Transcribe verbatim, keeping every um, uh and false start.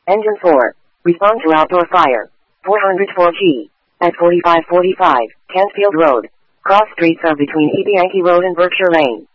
Engine four. Respond to outdoor fire. four oh four G. At forty-five forty-five, Kentfield Road. Cross streets are between E B Yankee Road and Berkshire Lane.